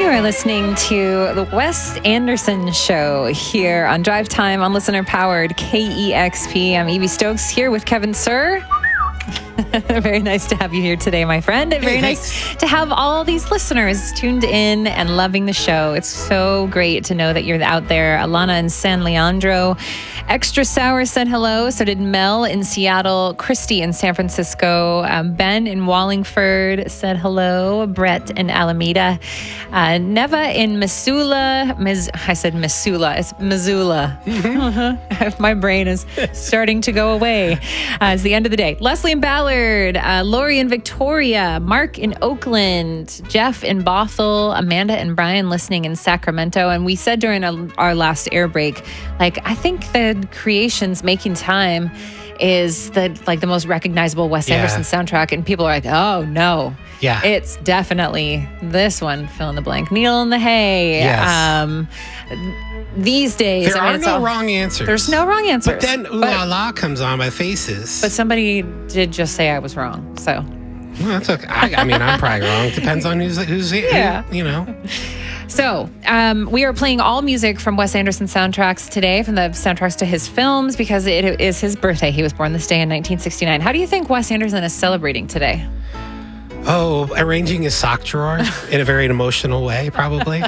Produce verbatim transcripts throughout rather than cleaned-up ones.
are listening to the Wes Anderson Show here on Drive Time on listener-powered K E X P. I'm Evie Stokes here with Kevin Sir. Very nice to have you here today, my friend. Very hey, nice to have all these listeners tuned in and loving the show. It's so great to know that you're out there. Alana in San Leandro. Extra Sour said hello. So did Mel in Seattle. Christy in San Francisco. Um, Ben in Wallingford said hello. Brett in Alameda. Uh, Neva in Missoula. Mis- I said Missoula. It's Missoula. Mm-hmm. My brain is starting to go away. Uh, it's the end of the day. Leslie in Ballard. Uh, Lori in Victoria. Mark in Oakland. Jeff in Bothell. Amanda and Brian listening in Sacramento. And we said during a, our last air break, like, I think the Creations Making Time is the like the most recognizable Wes Yeah. Anderson soundtrack, and people are like, oh no, Yeah. it's definitely this one, fill in the blank, Needle in the Hay. Yes. Um, these days, There I mean, are it's no all- wrong answers. There's no wrong answers. But then Ooh but, La La comes on by Faces. but somebody did just say I was wrong, so well, that's okay. I, I mean, I'm probably wrong. Depends on who's, who's Yeah. who, you know. So, um, we are playing all music from Wes Anderson soundtracks today, from the soundtracks to his films, because it is his birthday. He was born this day in nineteen sixty-nine. How do you think Wes Anderson is celebrating today? Oh, arranging his sock drawer in a very emotional way, probably.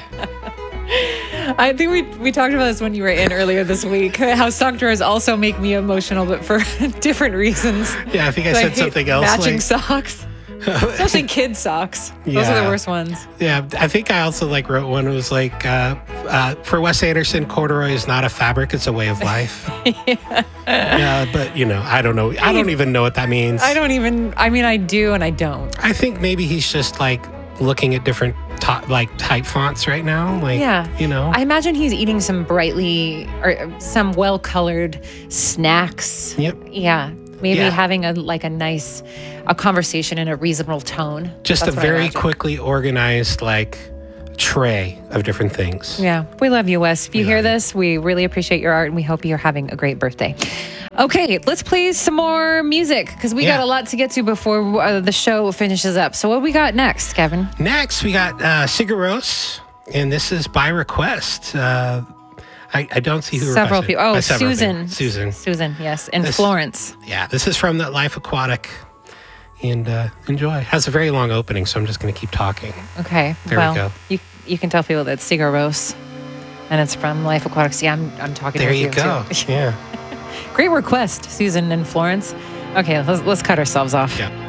I think we we talked about this when you were in earlier this week, how sock drawers also make me emotional, but for different reasons. Yeah, I think I So said hate something else. Matching like, socks. Especially kid socks. Those are Yeah. the worst ones. Yeah, I think I also like wrote one. It was like, uh, uh, for Wes Anderson, corduroy is not a fabric; it's a way of life. yeah. yeah, but you know, I don't know. I don't even know what that means. I don't even, I mean, I do and I don't. I think maybe he's just like looking at different to- like type fonts right now. Like, Yeah. you know, I imagine he's eating some brightly, or some well-colored snacks. Yep. Yeah. Maybe Yeah. having a like a nice, a conversation in a reasonable tone. just That's a what I very imagine. quickly organized like tray of different things. Yeah, we love you, Wes. If you We hear love you. this, we really appreciate your art, and we hope you're having a great birthday. Okay, let's play some more music, because we Yeah. got a lot to get to before uh, the show finishes up. So what we got next, Kevin? Next, we got uh, Sigur Rós, and this is by request. Uh, I, I don't see who Several requested. people. Oh, Uh, several Susan. people. Susan. Susan, yes, in This- Florence. Yeah, this is from the Life Aquatic. And uh, enjoy. It has a very long opening, so I'm just going to keep talking. Okay, There we well, go. you you can tell people that Sigur Rós, and it's from Life Aquatics. Yeah, I'm I'm talking. There with you you go. Too. Yeah. Great request, Susan in Florence. Okay, let's let's cut ourselves off. Yeah.